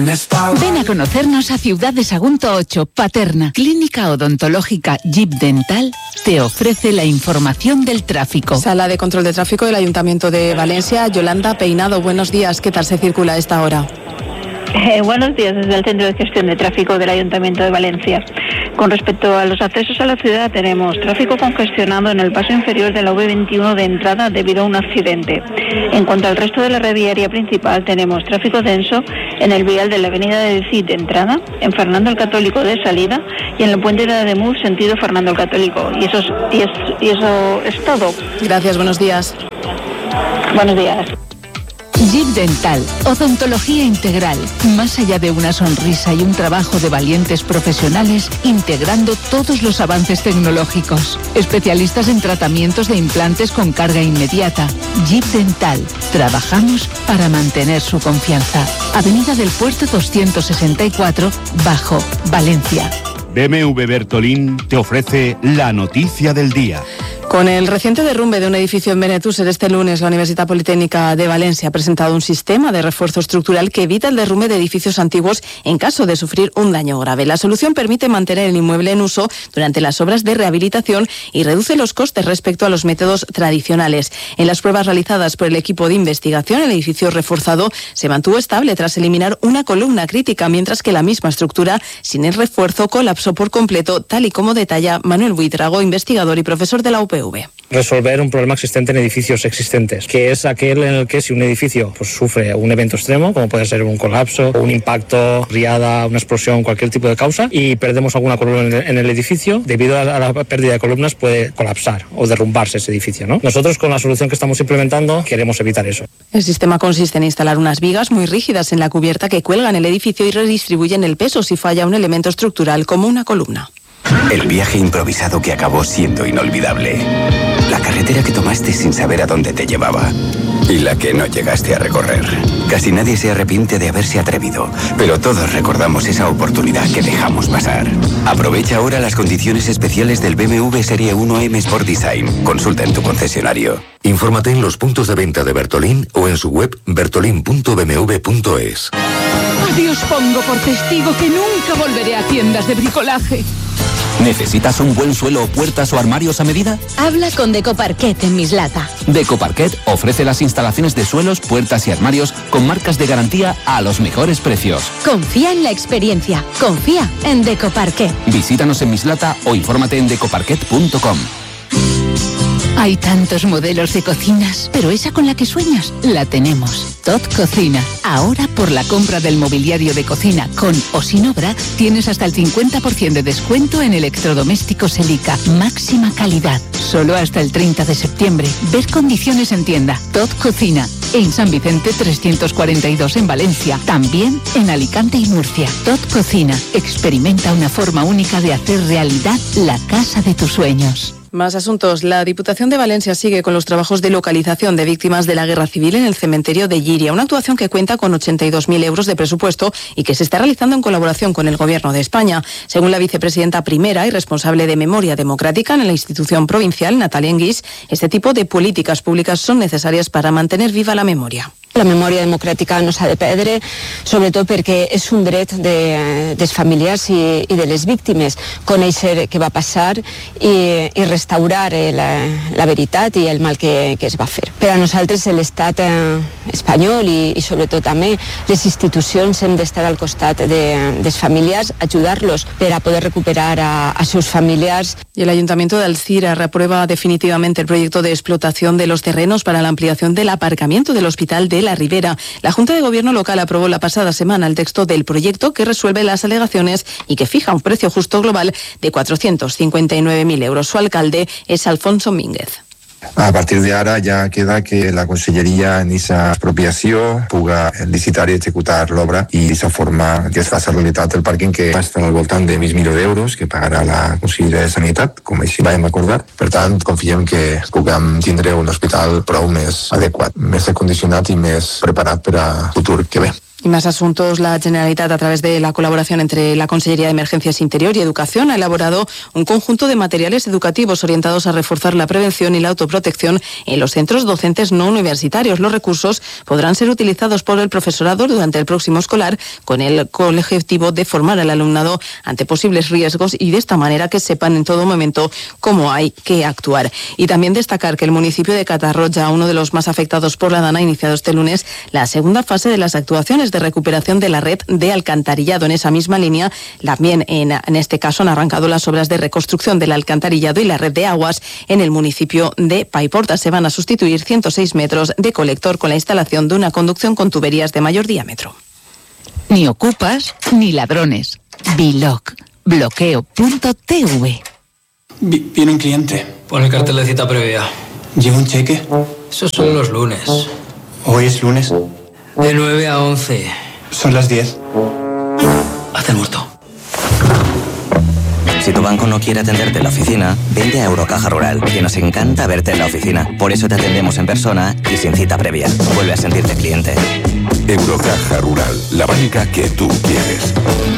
Ven a conocernos a Ciudad de Sagunto 8, Paterna. Clínica Odontológica Jeep Dental te ofrece la información del tráfico. Sala de Control de Tráfico del Ayuntamiento de Valencia. Yolanda Peinado, buenos días. ¿Qué tal se circula a esta hora? Buenos días, desde el Centro de Gestión de Tráfico del Ayuntamiento de Valencia. Con respecto a los accesos a la ciudad, tenemos tráfico congestionado en el paso inferior de la V21 de entrada debido a un accidente. En cuanto al resto de la red viaria principal, tenemos tráfico denso en el vial de la avenida de Cid de entrada, en Fernando el Católico de salida y en el puente de Ademuz sentido Fernando el Católico. Y eso es todo. Gracias, buenos días. Buenos días. Jeep Dental, odontología integral, más allá de una sonrisa y un trabajo de valientes profesionales, integrando todos los avances tecnológicos. Especialistas en tratamientos de implantes con carga inmediata. Jeep Dental, trabajamos para mantener su confianza. Avenida del Puerto 264, Bajo, Valencia. BMW Bertolín te ofrece la noticia del día. Con el reciente derrumbe de un edificio en Benetúser este lunes, la Universidad Politécnica de Valencia ha presentado un sistema de refuerzo estructural que evita el derrumbe de edificios antiguos en caso de sufrir un daño grave. La solución permite mantener el inmueble en uso durante las obras de rehabilitación y reduce los costes respecto a los métodos tradicionales. En las pruebas realizadas por el equipo de investigación, el edificio reforzado se mantuvo estable tras eliminar una columna crítica, mientras que la misma estructura, sin el refuerzo, colapsó por completo, tal y como detalla Manuel Buitrago, investigador y profesor de la UPV. Resolver un problema existente en edificios existentes, que es aquel en el que si un edificio sufre un evento extremo, como puede ser un colapso, un impacto, riada, una explosión, cualquier tipo de causa, y perdemos alguna columna en el edificio, debido a la pérdida de columnas puede colapsar o derrumbarse ese edificio, ¿no? Nosotros con la solución que estamos implementando queremos evitar eso. El sistema consiste en instalar unas vigas muy rígidas en la cubierta que cuelgan el edificio y redistribuyen el peso si falla un elemento estructural como una columna. El viaje improvisado que acabó siendo inolvidable. La carretera que tomaste sin saber a dónde te llevaba. Y la que no llegaste a recorrer. Casi nadie se arrepiente de haberse atrevido, pero todos recordamos esa oportunidad que dejamos pasar. Aprovecha ahora las condiciones especiales del BMW Serie 1 M Sport Design. Consulta en tu concesionario. Infórmate en los puntos de venta de Bertolín o en su web bertolin.bmw.es. A Dios pongo por testigo que nunca volveré a tiendas de bricolaje. ¿Necesitas un buen suelo, puertas o armarios a medida? Habla con Decoparquet en Mislata. Decoparquet ofrece las instalaciones de suelos, puertas y armarios con marcas de garantía a los mejores precios. Confía en la experiencia. Confía en Decoparquet. Visítanos en Mislata o infórmate en decoparquet.com. Hay tantos modelos de cocinas, pero esa con la que sueñas, la tenemos. Tot Cocina. Ahora, por la compra del mobiliario de cocina con o sin obra, tienes hasta el 50% de descuento en electrodomésticos Elica. Máxima calidad. Solo hasta el 30 de septiembre. Ver condiciones en tienda. Tot Cocina. En San Vicente 342 en Valencia. También en Alicante y Murcia. Tot Cocina. Experimenta una forma única de hacer realidad la casa de tus sueños. Más asuntos. La Diputación de Valencia sigue con los trabajos de localización de víctimas de la guerra civil en el cementerio de Llíria, una actuación que cuenta con 82.000 euros de presupuesto y que se está realizando en colaboración con el Gobierno de España. Según la vicepresidenta primera y responsable de Memoria Democrática en la institución provincial, Natalia Enguix, este tipo de políticas públicas son necesarias para mantener viva la memoria. La memòria democràtica no s'ha de perdre, sobretot perquè és un dret dels familiars i de les víctimes conèixer què va passar i restaurar la veritat i el mal que es va fer. Per a nosaltres l'estat espanyol i sobretot també les institucions hem d'estar al costat dels familiars, ajudar-los per a poder recuperar a sus familiars. Y el Ayuntamiento de Alcira reprueba definitivamente el proyecto de explotación de los terrenos para la ampliación del aparcamiento del Hospital de la Ribera. La Junta de Gobierno local aprobó la pasada semana el texto del proyecto que resuelve las alegaciones y que fija un precio justo global de 459.000 euros. Su alcalde es Alfonso Mínguez. A partir d'ara ja queda que la Conselleria en aquesta expropiació puga licitar i executar l'obra i d'aquesta forma que es faci realitat el pàrquing que va estar al voltant de mig milió d'euros que pagarà la Conselleria de Sanitat, com així vam acordar. Per tant, confiem que puguem tindre un hospital prou més adequat, més acondicionat i més preparat per a futur que ve. Y más asuntos. La Generalitat, a través de la colaboración entre la Consellería de Emergencias Interior y Educación, ha elaborado un conjunto de materiales educativos orientados a reforzar la prevención y la autoprotección en los centros docentes no universitarios. Los recursos podrán ser utilizados por el profesorado durante el próximo escolar con el objetivo de formar al alumnado ante posibles riesgos y de esta manera que sepan en todo momento cómo hay que actuar. Y también destacar que el municipio de Catarroja, uno de los más afectados por la Dana, ha iniciado este lunes la segunda fase de las actuaciones de recuperación de la red de alcantarillado. En esa misma línea, también en este caso han arrancado las obras de reconstrucción del alcantarillado y la red de aguas en el municipio de Paiporta. Se van a sustituir 106 metros de colector con la instalación de una conducción con tuberías de mayor diámetro. Ni ocupas ni ladrones. Biloc. Bloqueo.tv. Viene un cliente. Pon el cartel de cita previa. ¿Lleva un cheque? Esos son los lunes. ¿Hoy es lunes? De 9 a 11. Son las 10. Haz el muerto. Si tu banco no quiere atenderte en la oficina, vente a Eurocaja Rural, que nos encanta verte en la oficina. Por eso te atendemos en persona y sin cita previa. Vuelve a sentirte cliente. Eurocaja Rural, la banca que tú quieres.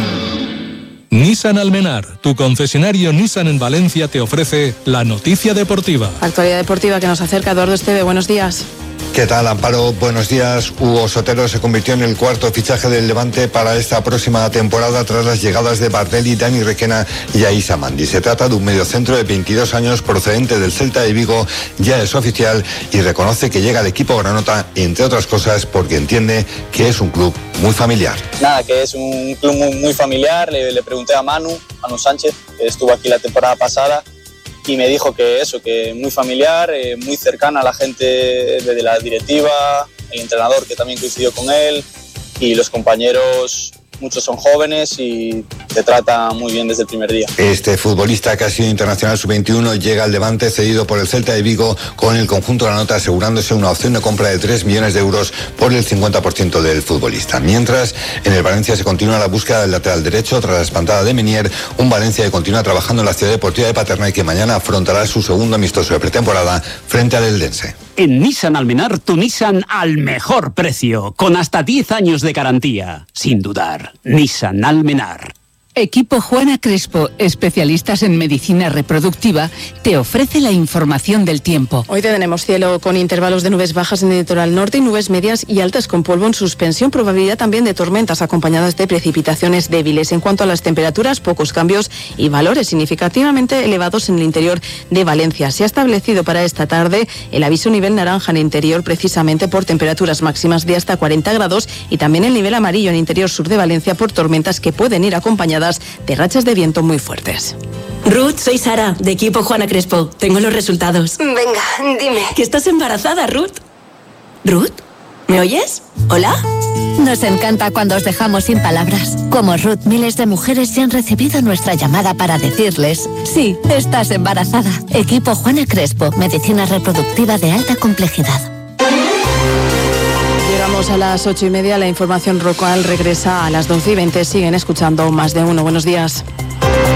Nissan Almenar, tu concesionario Nissan en Valencia, te ofrece la noticia deportiva. Actualidad deportiva que nos acerca Eduardo Esteve. Buenos días. ¿Qué tal, Amparo? Buenos días. Hugo Sotelo se convirtió en el cuarto fichaje del Levante para esta próxima temporada tras las llegadas de Bardelli, Dani Requena y Aissa Mandi. Se trata de un mediocentro de 22 años procedente del Celta de Vigo, ya es oficial y reconoce que llega al equipo granota, entre otras cosas, porque entiende que es un club muy familiar. Nada, que es un club muy familiar. Le pregunté a Manu Sánchez, que estuvo aquí la temporada pasada, y me dijo que eso, que muy familiar, muy cercana a la gente de la directiva, el entrenador que también coincidió con él, y los compañeros, muchos son jóvenes y te trata muy bien desde el primer día. Este futbolista, que ha sido internacional sub-21, llega al Levante cedido por el Celta de Vigo con el conjunto granota, asegurándose una opción de compra de 3 millones de euros por el 50% del futbolista. Mientras, en el Valencia se continúa la búsqueda del lateral derecho tras la espantada de Menier, un Valencia que continúa trabajando en la ciudad deportiva de Paterna y que mañana afrontará su segundo amistoso de pretemporada frente al Eldense. En Nissan Almenar, tu Nissan al mejor precio, con hasta 10 años de garantía. Sin dudar, Nissan Almenar. Equipo Juana Crespo, especialistas en medicina reproductiva, te ofrece la información del tiempo. Hoy tenemos cielo con intervalos de nubes bajas en el litoral norte y nubes medias y altas con polvo en suspensión. Probabilidad también de tormentas acompañadas de precipitaciones débiles. En cuanto a las temperaturas, pocos cambios y valores significativamente elevados en el interior de Valencia. Se ha establecido para esta tarde el aviso nivel naranja en el interior, precisamente por temperaturas máximas de hasta 40 grados y también el nivel amarillo en el interior sur de Valencia por tormentas que pueden ir acompañadas de rachas de viento muy fuertes. Ruth, soy Sara, de Equipo Juana Crespo. Tengo los resultados. Venga, dime. Que estás embarazada, Ruth. ¿Ruth? ¿Me oyes? ¿Hola? Nos encanta cuando os dejamos sin palabras. Como Ruth, miles de mujeres ya han recibido nuestra llamada para decirles: sí, estás embarazada. Equipo Juana Crespo, medicina reproductiva de alta complejidad. Llegamos a las 8:30, la información local regresa a las 12:20. Siguen escuchando Más de Uno. Buenos días.